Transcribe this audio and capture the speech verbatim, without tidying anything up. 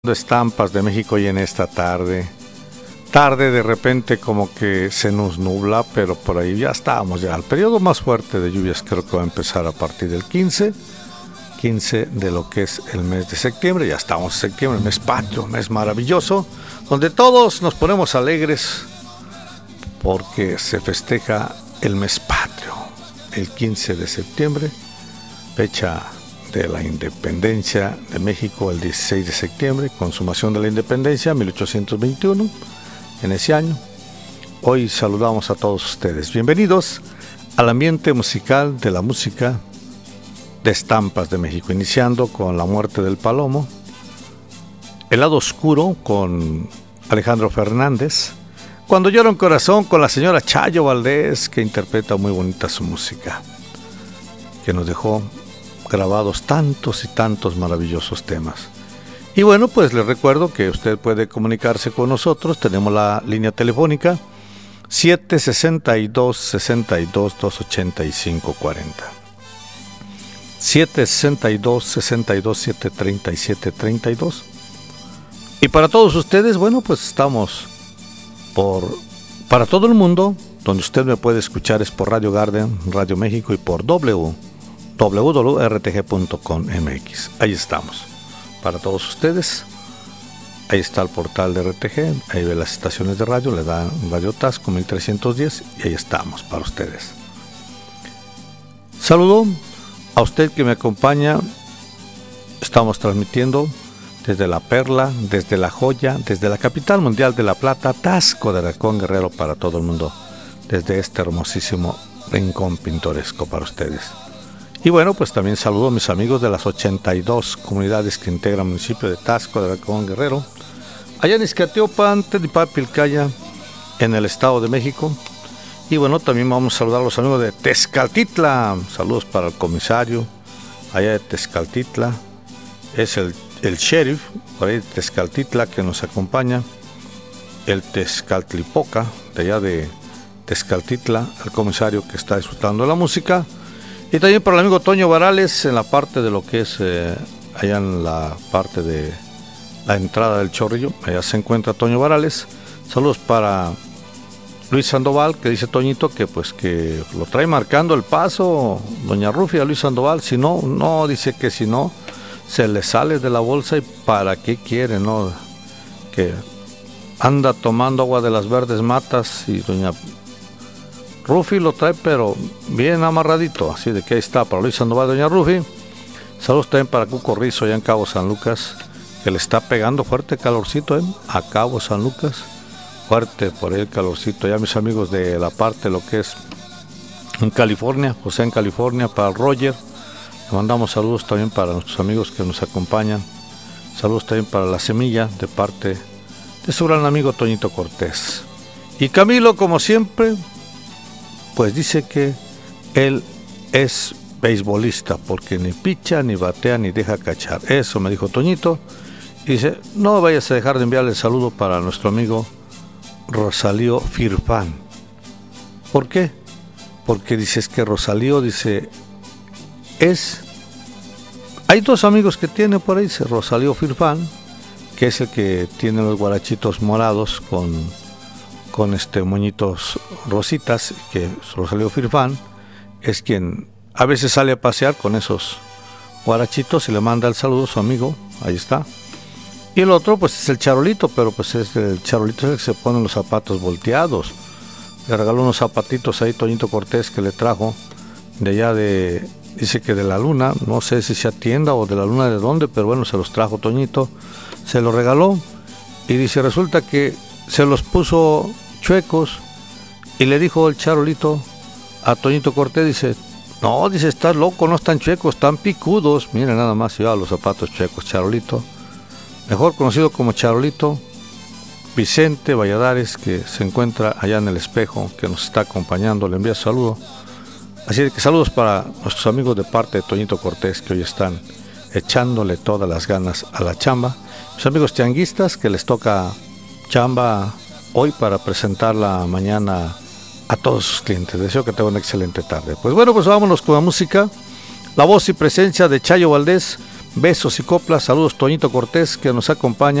Estampas de México y en esta tarde. Tarde de repente como que se nos nubla, pero por ahí ya estábamos ya. El periodo más fuerte de lluvias creo que va a empezar a partir del quince, quince de lo que es el mes de septiembre. Ya estamos en septiembre, mes patrio, mes maravilloso, donde todos nos ponemos alegres porque se festeja el mes patrio, el quince de septiembre, fecha de la independencia de México, el dieciséis de septiembre, consumación de la independencia, mil ochocientos veintiuno, en ese año. Hoy saludamos a todos ustedes. Bienvenidos al ambiente musical de la música de Estampas de México, iniciando con La muerte del palomo, El lado oscuro con Alejandro Fernández, Cuando llora un corazón con la señora Chayo Valdés, que interpreta muy bonita su música, que nos dejó grabados tantos y tantos maravillosos temas. Y bueno, pues les recuerdo que usted puede comunicarse con nosotros. Tenemos la línea telefónica siete sesenta y dos, sesenta y dos, doscientos ochenta y cinco cuarenta, siete sesenta y dos, sesenta y dos, setecientos treinta y siete treinta y dos. Y para todos ustedes, bueno, pues estamos por para todo el mundo. Donde usted me puede escuchar es por Radio Garden, Radio México y por W w w punto r t g punto com m x. Ahí estamos para todos ustedes. Ahí está el portal de R T G, ahí ve las estaciones de radio, le dan Radio Tasco mil trescientos diez y ahí estamos para ustedes. Saludo a usted que me acompaña. Estamos transmitiendo desde La Perla, desde La Joya, desde la capital mundial de La Plata, Tasco de Alarcón, Guerrero, para todo el mundo, desde este hermosísimo rincón pintoresco para ustedes. Y bueno, pues también saludo a mis amigos de las ochenta y dos comunidades que integran el municipio de Tasco de Alarcón, Guerrero, allá en Izcatiopan, Telipapilcaya, en el Estado de México. Y bueno, también vamos a saludar a los amigos de Tezcaltitla. Saludos para el comisario allá de Tezcaltitla. Es el, el sheriff por ahí de Tezcaltitla que nos acompaña. El Tezcatlipoca de allá de Tezcaltitla, el comisario que está disfrutando de la música. Y también para el amigo Toño Varales en la parte de lo que es eh, allá en la parte de la entrada del Chorrillo. Allá se encuentra Toño Varales. Saludos para Luis Sandoval, que dice Toñito que pues que lo trae marcando el paso doña Rufia, Luis Sandoval. Si no, no, dice que si no se le sale de la bolsa. Y para qué quiere, ¿no? Que anda tomando agua de las verdes matas y doña Rufi lo trae pero bien amarradito, así de que ahí está para Luis Sandoval, doña Rufi. Saludos también para Cuco Rizo allá en Cabo San Lucas, que le está pegando fuerte calorcito, ¿eh? A Cabo San Lucas, fuerte por ahí el calorcito. Ya mis amigos de la parte lo que es en California, José en California, para Roger, le mandamos saludos también para nuestros amigos que nos acompañan. Saludos también para La Semilla de parte de su gran amigo Toñito Cortés. Y Camilo, como siempre, pues dice que él es beisbolista porque ni picha, ni batea, ni deja cachar. Eso me dijo Toñito. Y dice, no vayas a dejar de enviarle el saludo para nuestro amigo Rosalío Firfán. ¿Por qué? Porque dices que Rosalío, dice, es... Hay dos amigos que tiene por ahí, dice Rosalío Firfán, que es el que tiene los guarachitos morados con... con este moñitos rositas, que Rosalío Firfán es quien a veces sale a pasear con esos guarachitos y le manda el saludo a su amigo, ahí está. Y el otro pues es el Charolito, pero pues es el Charolito es el que se pone los zapatos volteados. Le regaló unos zapatitos ahí Toñito Cortés que le trajo de allá de, dice que de la luna, no sé si sea tienda o de la luna de dónde, pero bueno, se los trajo Toñito, se los regaló y dice, resulta que se los puso chuecos y le dijo el Charolito a Toñito Cortés, dice, no, dice, estás loco, no están chuecos, están picudos. Mira nada más, lleva los zapatos chuecos, Charolito, mejor conocido como Charolito. Vicente Valladares, que se encuentra allá en el espejo, que nos está acompañando, le envía saludo. Así que saludos para nuestros amigos de parte de Toñito Cortés, que hoy están echándole todas las ganas a la chamba. Mis amigos tianguistas, que les toca chamba hoy para presentarla mañana a todos sus clientes. Deseo que tengan una excelente tarde. Pues bueno, pues vámonos con la música. La voz y presencia de Chayo Valdés Besos y coplas. Saludos, Toñito Cortés, que nos acompaña.